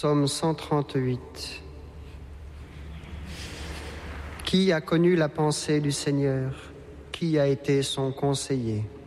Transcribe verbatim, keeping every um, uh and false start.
psaume cent trente-huit. Qui a connu la pensée du Seigneur? Qui a été son conseiller?